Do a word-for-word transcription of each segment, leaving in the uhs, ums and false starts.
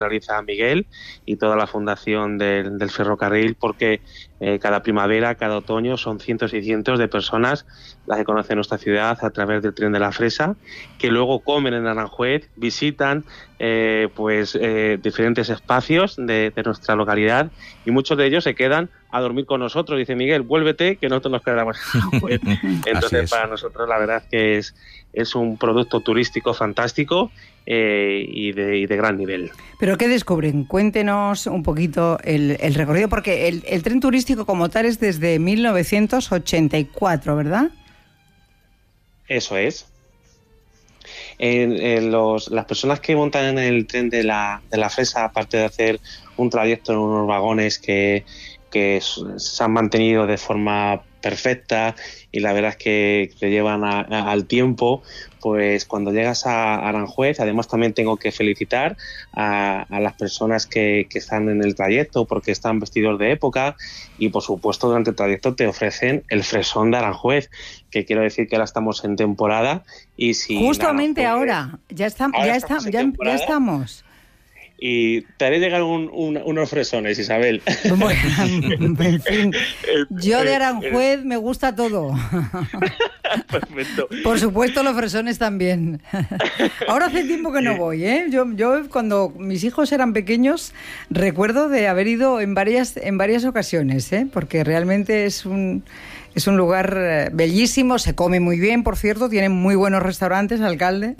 realiza Miguel y toda la fundación del, del ferrocarril, porque eh, cada primavera, cada otoño son cientos y cientos de personas las que conocen nuestra ciudad a través del tren de la Fresa, que luego comen en Aranjuez, visitan eh, pues eh, diferentes espacios de, de nuestra localidad, y muchos de ellos se quedan a dormir con nosotros. Dice Miguel, vuélvete, que nosotros nos quedamos en Aranjuez. Entonces, para nosotros la verdad que es, es un producto turístico fantástico eh, y, de, y de gran nivel. ¿Pero qué descubren? Cuéntenos un poquito el, el recorrido, porque el, el tren turístico como tal es desde mil novecientos ochenta y cuatro, ¿verdad? Eso es. En, en los, las personas que montan en el tren de la, de la Fresa, aparte de hacer un trayecto en unos vagones que, que se han mantenido de forma perfecta y la verdad es que te llevan a, a, al tiempo, pues cuando llegas a Aranjuez, además también tengo que felicitar a, a las personas que, que están en el trayecto, porque están vestidos de época y por supuesto durante el trayecto te ofrecen el fresón de Aranjuez, que quiero decir que ahora estamos en temporada y si justamente ahora ya, está, ahora ya, está, ya, ya estamos. Y te haré llegar un, un, unos fresones, Isabel. Bueno, en fin, yo de Aranjuez me gusta todo. Perfecto. Por supuesto los fresones también. Ahora hace tiempo que no voy, ¿eh? Yo, yo cuando mis hijos eran pequeños recuerdo de haber ido en varias, en varias ocasiones, ¿eh? Porque realmente es un... Es un lugar bellísimo, se come muy bien, por cierto, tienen muy buenos restaurantes, alcalde.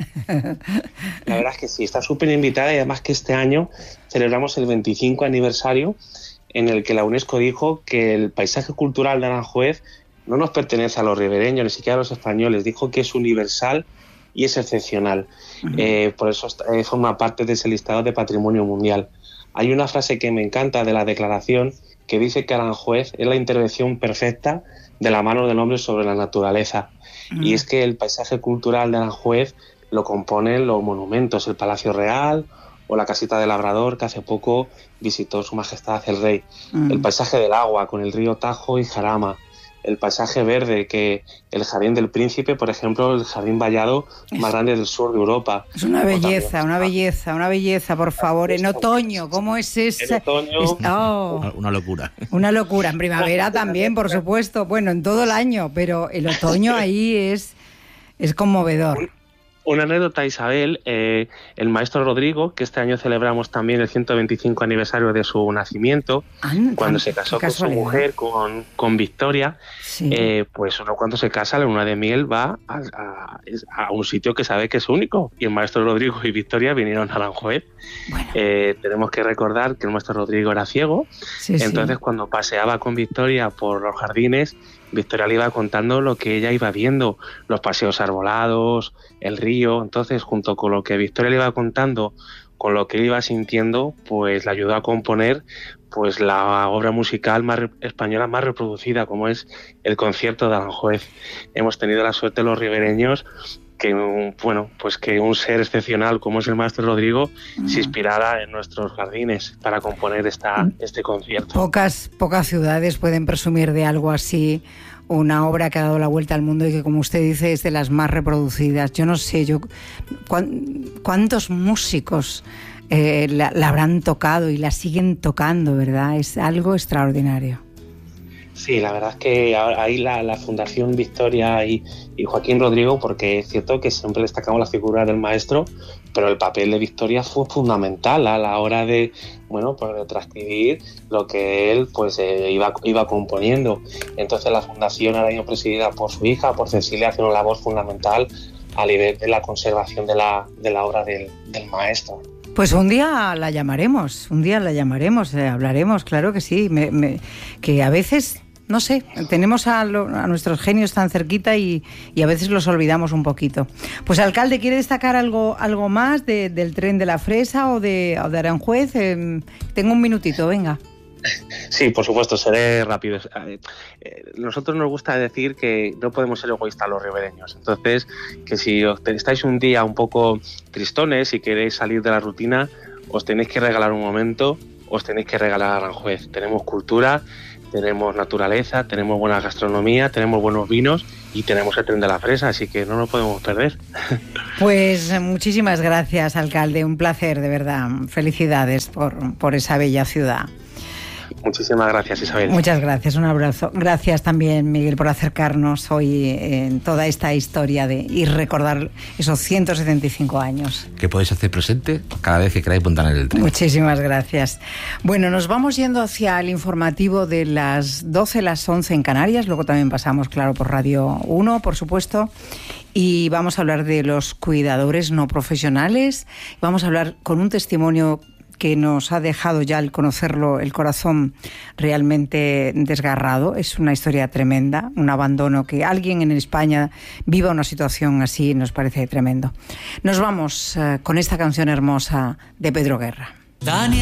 La verdad es que sí, está súper invitada y además que este año celebramos el veinticinco aniversario en el que la UNESCO dijo que el paisaje cultural de Aranjuez no nos pertenece a los ribereños, ni siquiera a los españoles, dijo que es universal y es excepcional. Uh-huh. Eh, por eso eh, forma parte de ese listado de patrimonio mundial. Hay una frase que me encanta de la declaración que dice que Aranjuez es la intervención perfecta de la mano del hombre sobre la naturaleza. Mm. Y es que el paisaje cultural de Aranjuez lo componen los monumentos, el Palacio Real o la Casita del Labrador, que hace poco visitó Su Majestad el Rey. Mm. El paisaje del agua, con el río Tajo y Jarama. El paisaje verde, que el Jardín del Príncipe, por ejemplo, el jardín vallado más grande del sur de Europa. Es una belleza, también, una belleza, una belleza, por favor. En otoño, ¿cómo es ese? En otoño... Es... Oh, una, una locura. Una locura. En primavera también, por supuesto. Bueno, en todo el año, pero el otoño ahí es, es conmovedor. Una anécdota, Isabel, eh, el maestro Rodrigo, que este año celebramos también el ciento veinticinco aniversario de su nacimiento, ah, cuando se casó con su mujer, con, con Victoria, sí. eh, pues uno cuando se casa, la luna de miel va a, a, a un sitio que sabe que es único, y el maestro Rodrigo y Victoria vinieron a Aranjuez. Bueno. Eh, tenemos que recordar que el maestro Rodrigo era ciego, sí, entonces sí. cuando paseaba con Victoria por los jardines, Victoria le iba contando lo que ella iba viendo, los paseos arbolados, el río. Entonces, junto con lo que Victoria le iba contando, con lo que él iba sintiendo, pues le ayudó a componer pues la obra musical más española más reproducida, como es el concierto de Aranjuez. Hemos tenido la suerte los ribereños que bueno, pues que un ser excepcional como es el maestro Rodrigo uh-huh. se inspirara en nuestros jardines para componer esta, este concierto. Pocas, pocas ciudades pueden presumir de algo así, una obra que ha dado la vuelta al mundo y que, como usted dice, es de las más reproducidas. Yo no sé, yo cuántos músicos eh, la, la habrán tocado y la siguen tocando, ¿verdad? Es algo extraordinario. Sí, la verdad es que ahí la, la Fundación Victoria y, y Joaquín Rodrigo, porque es cierto que siempre destacamos la figura del maestro, pero el papel de Victoria fue fundamental a la hora de, bueno, pues de transcribir lo que él pues eh, iba, iba componiendo. Entonces la Fundación, ahora mismo presidida por su hija, por Cecilia, hace una labor fundamental a nivel de la conservación de la, de la obra del, del maestro. Pues un día la llamaremos, un día la llamaremos, eh, hablaremos, claro que sí, me, me, que a veces, no sé, tenemos a, lo, a nuestros genios tan cerquita y, y a veces los olvidamos un poquito. Pues, alcalde, ¿quiere destacar algo, algo más de, del tren de la Fresa o de, o de Aranjuez? Eh, tengo un minutito, venga. Sí, por supuesto, seré rápido. Nosotros nos gusta decir que no podemos ser egoístas los ribereños. Entonces, que si os estáis un día un poco tristones y queréis salir de la rutina, os tenéis que regalar un momento, os tenéis que regalar Aranjuez. Tenemos cultura, tenemos naturaleza, tenemos buena gastronomía, tenemos buenos vinos y tenemos el tren de la fresa, así que no nos podemos perder. Pues muchísimas gracias, alcalde, un placer, de verdad. Felicidades por, por esa bella ciudad. Muchísimas gracias, Isabel. Muchas gracias, un abrazo. Gracias también, Miguel, por acercarnos hoy en toda esta historia de y recordar esos ciento setenta y cinco años. Que podéis hacer presente cada vez que queráis montar en el tren. Muchísimas gracias. Bueno, nos vamos yendo hacia el informativo de las doce, las once en Canarias. Luego también pasamos, claro, por Radio uno, por supuesto. Y vamos a hablar de los cuidadores no profesionales. Vamos a hablar con un testimonio que nos ha dejado ya al conocerlo el corazón realmente desgarrado. Es una historia tremenda, un abandono, que alguien en España viva una situación así nos parece tremendo. Nos vamos uh, con esta canción hermosa de Pedro Guerra. Daniel.